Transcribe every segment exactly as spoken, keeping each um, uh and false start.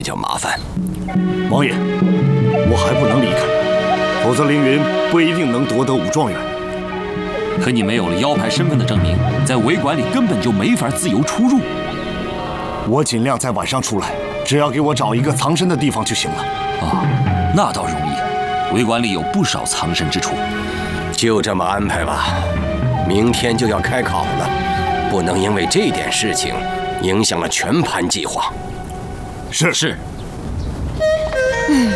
叫麻烦。 王爷，我还不能离开，否则凌云不一定能夺得武状元。 可你没有了腰牌身份的证明，在维馆里根本就没法自由出入。 我尽量在晚上出来，只要给我找一个藏身的地方就行了。 啊，那倒容易，维馆里有不少藏身之处。 就这么安排吧。明天就要开考了，不能因为这点事情影响了全盘计划。 是是。 嗯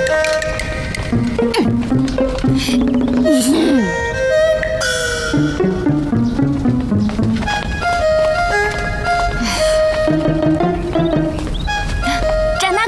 嗯展大哥，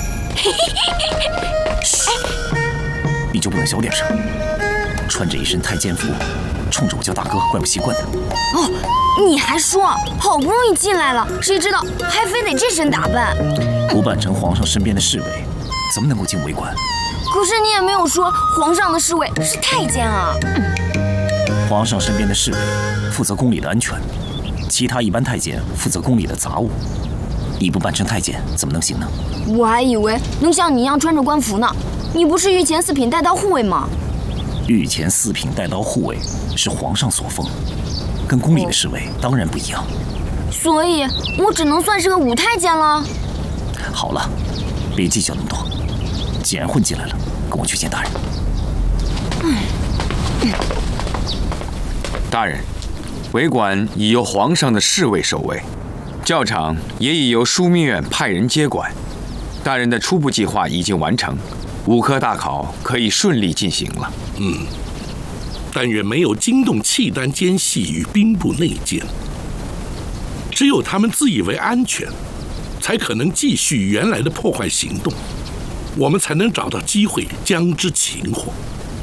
你就不能小点声？穿着一身太监服，冲着我叫大哥，怪不习惯的。 哦，你还说，好不容易进来了，谁知道还非得这身打扮？ 不扮成皇上身边的侍卫，怎么能够进维馆？ 可是你也没有说皇上的侍卫是太监啊。 皇上身边的侍卫负责宫里的安全，其他一般太监负责宫里的杂务。你不扮成太监怎么能行呢？ 我还以为能像你一样穿着官服呢。你不是御前四品带刀护卫吗？ 御前四品带刀护卫是皇上所封，跟宫里的侍卫当然不一样。 所以我只能算是个武太监了。 好了，别计较那么多。既然混进来了，跟我去见大人。 嗯嗯、大人，维馆已由皇上的侍卫守卫，教场也已由枢密院派人接管。大人的初步计划已经完成，武科大考可以顺利进行了。 嗯，但愿没有惊动契丹奸细与兵部内奸。只有他们自以为安全，才可能继续原来的破坏行动，我们才能找到机会将之擒获。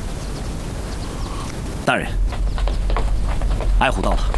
大人，爱虎到了。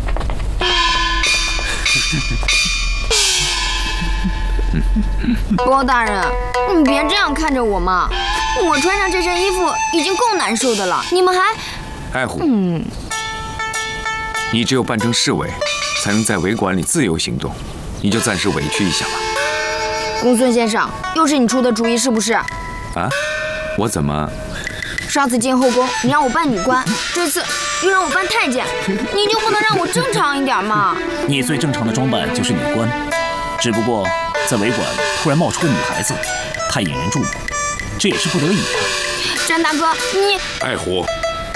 包大人，你别这样看着我嘛！我穿上这身衣服已经够难受的了，你们还…… 爱虎， 嗯， 你只有扮成侍卫，才能在维馆里自由行动，你就暂时委屈一下吧。 公孙先生，又是你出的主意是不是？ 啊？我怎么？ 上次进后宫，你让我扮女官，这次又让我扮太监，你就不能让我正常一点吗？ 你最正常的装扮就是女官，只不过在维馆突然冒出个女孩子，太引人注目，这也是不得已啊。 詹大哥，你…… 爱虎，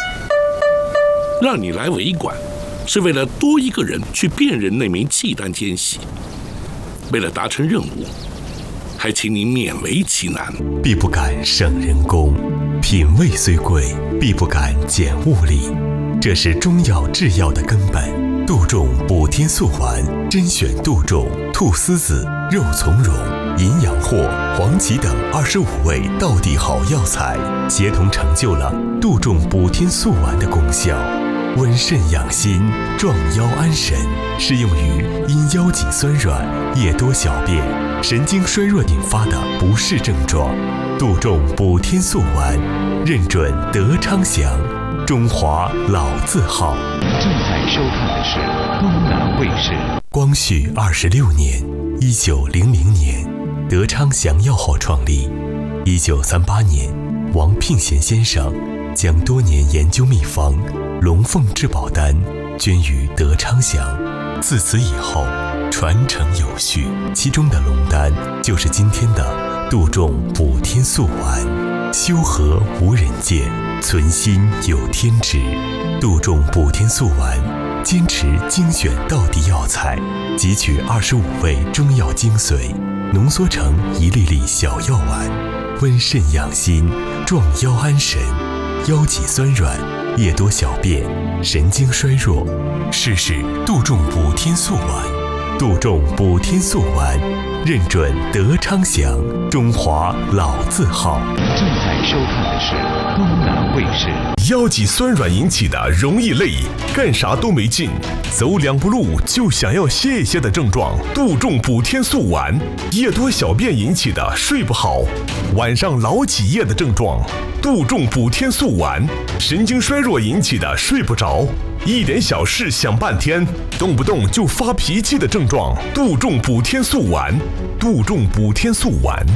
让你来维馆，是为了多一个人去辨认那名契丹奸细。为了达成任务，还请你勉为其难。 必不敢胜人功，品味虽贵，必不敢减物力。这是中药制药的根本。杜仲补天素丸，甄选杜仲、菟丝子、肉苁蓉、银阳藿、黄芪等二十五味道地好药材，协同成就了杜仲补天素丸的功效。温肾养心，壮腰安神，适用于因腰脊酸软、夜多小便、神经衰弱引发的不适症状。杜仲补天素丸，认准德昌祥，中华老字号。 正在收看的是东南卫视。 光绪二十六年，一九零零年，德昌祥药号创立。一九三八年，王聘贤先生将多年研究秘方龙凤至宝丹捐于德昌祥，自此以后传承有序。其中的龙丹就是今天的杜仲补天素丸。修和无人见，存心有天知。杜仲补天素丸坚持精选道地药材，汲取二十五味中药精髓，浓缩成一粒粒小药丸，温肾养心，壮腰安神，腰脊酸软、夜多小便、神经衰弱，试试杜仲补天素丸。杜仲补天素丸，认准德昌祥，中华老字号。 正在收看的是东南卫视。 腰脊酸软引起的容易累，干啥都没劲，走两步路就想要歇一歇的症状，杜仲补天素丸。夜多小便引起的睡不好，晚上老起夜的症状，杜仲补天素丸。神经衰弱引起的睡不着，一点小事想半天，动不动就发脾气的症状，杜仲补天素丸。杜仲补天素丸